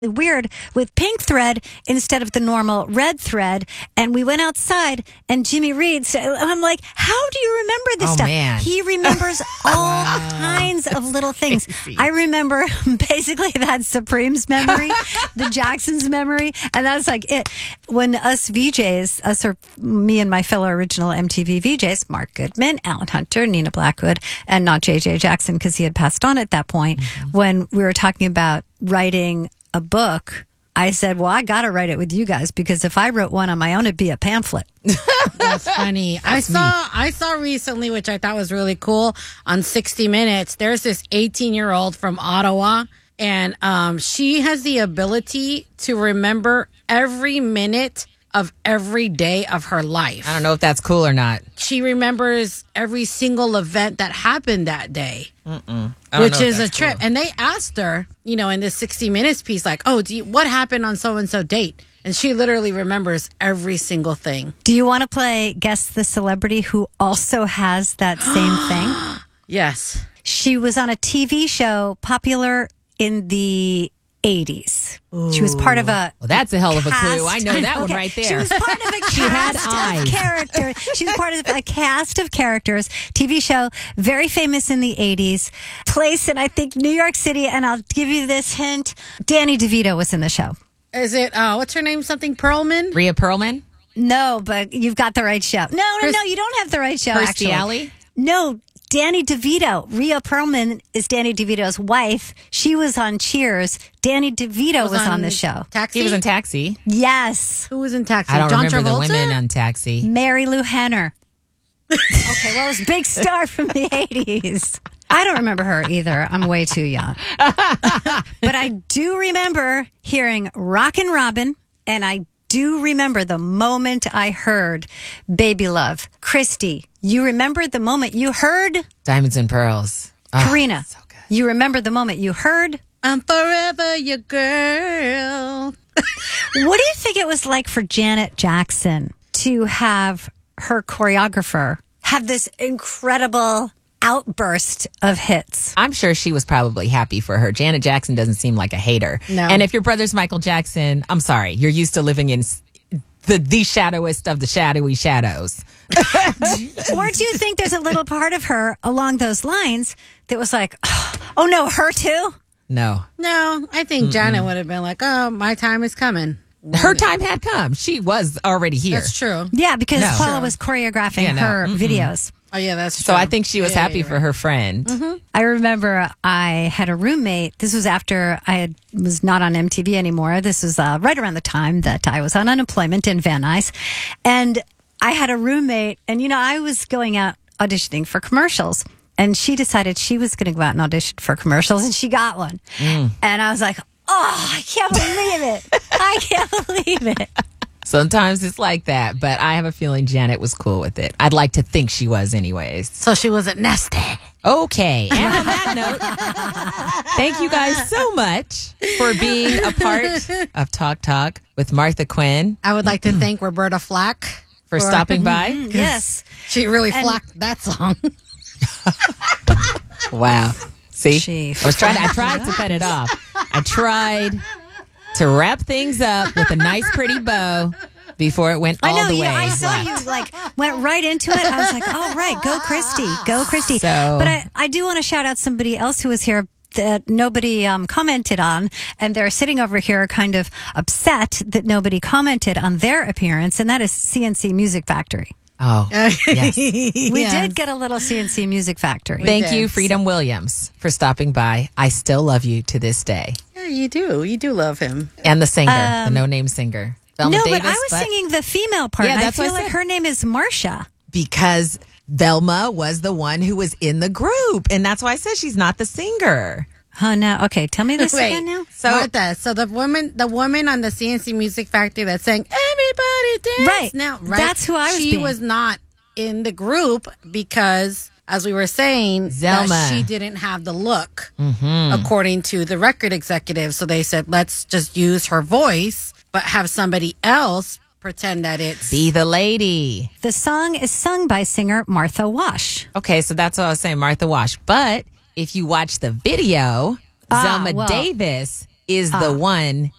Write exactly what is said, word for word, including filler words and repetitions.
weird with pink thread instead of the normal red thread. And we went outside and Jimmy Reed said, I'm like, how do you remember this oh, stuff? Man. He remembers all kinds of little things. I remember basically that Supreme's memory, the Jacksons memory. And that's like it. When us V Js, us or me and my fellow original M T V V Js, Mark Goodman, Alan Hunter, Nina Blackwood, and not J J Jackson because he had passed on at that point, mm-hmm. when we were talking about writing a book, I said, well, I got to write it with you guys because if I wrote one on my own, it'd be a pamphlet. That's funny. That's I saw me. I saw recently, which I thought was really cool, on sixty minutes, there's this eighteen-year-old from Ottawa, and um, she has the ability to remember every minute of every day of her life. I don't know if that's cool or not. She remembers every single event that happened that day. Mm-mm. Which is a trip. Cool. And they asked her, you know, in this sixty minutes piece, like, oh, do you, what happened on so-and-so date? And she literally remembers every single thing. Do you want to play Guess the Celebrity who also has that same thing? Yes. She was on a T V show popular in the eighties. Ooh. She was part of a well, that's a hell of a cast. clue. I know that okay. one right there. She was part of a she had cast eyes. of characters. She was part of a cast of characters. T V show, very famous in the eighties. Place in, I think, New York City. And I'll give you this hint. Danny DeVito was in the show. Is it, uh, what's her name? Something Perlman? Rhea Perlman? No, but you've got the right show. No, no, Kirstie, no, you don't have the right show, Kirstie actually. Alley? No, Danny DeVito. Rhea Perlman is Danny DeVito's wife. She was on Cheers. Danny DeVito was, was on, on the show. Taxi? He was in Taxi. Yes. Who was in Taxi? I don't John remember Travolta? the women on Taxi. Mary Lou Henner. Okay, well, it was a big star from the eighties. I don't remember her either. I'm way too young. But I do remember hearing Rockin' Robin, and I do remember the moment I heard Baby Love. Christy, you remember the moment you heard? Diamonds and Pearls. Oh, Karina, so good. You remember the moment you heard? I'm forever your girl. What do you think it was like for Janet Jackson to have her choreographer have this incredible outburst of hits? I'm sure she was probably happy for her. Janet Jackson doesn't seem like a hater. No. And if your brother's Michael Jackson, I'm sorry, you're used to living in the the shadowest of the shadowy shadows. Or do you think there's a little part of her along those lines that was like, oh no, her too? No. No, I think Mm-mm. Janet would have been like, oh, my time is coming. Her time had come. She was already here. That's true. Yeah, because No. Paula Sure. was choreographing Yeah, no. her Mm-mm. videos. Oh, yeah, that's true. So I think she was yeah, happy yeah, for right. her friend. Mm-hmm. I remember I had a roommate. This was after I had, was not on M T V anymore. This was uh, right around the time that I was on unemployment in Van Nuys. And I had a roommate, and, you know, I was going out auditioning for commercials. And she decided she was going to go out and audition for commercials, and she got one. Mm. And I was like, oh, I can't believe it. I can't believe it. Sometimes it's like that, but I have a feeling Janet was cool with it. I'd like to think she was anyways. So she wasn't nasty. Okay. And on that note, thank you guys so much for being a part of Talk Talk with Martha Quinn. I would like to thank Roberta Flack for, for stopping by. Yes. She really And- flacked that song. Wow. See? She I was trying to, I tried to cut it off. I tried to wrap things up with a nice pretty bow before it went all I know, the way yeah, I saw left. you like went right into it. I was like, oh, right, go Christy, go Christy. So- but I, I do want to shout out somebody else who was here that nobody um, commented on, and they're sitting over here kind of upset that nobody commented on their appearance, and that is C N C Music Factory. Oh, yes. We Yes. did get a little C N C Music Factory. Thank did. you, Freedom Williams, for stopping by. I still love you to this day. Yeah, you do. You do love him. And the singer, the Um, no-name singer. Velma no, Davis, but I was singing the female part. Yeah, and that's I what feel I like said. her name is Marsha. Because Velma was the one who was in the group, and that's why I said she's not the singer. Oh, no. Okay, tell me this Wait, again now. So- so Martha, so the woman, the woman on the C N C Music Factory that sang "Everybody Dance" Right. now, right? That's who I was She being. was not in the group because, as we were saying, that Zelma. she didn't have the look, according to the record executive. So they said, let's just use her voice, but have somebody else pretend that it's. Be the lady. The song is sung by singer Martha Wash. Okay, so that's what I was saying, Martha Wash. But if you watch the video, Ah, Zelma well. Davis is the one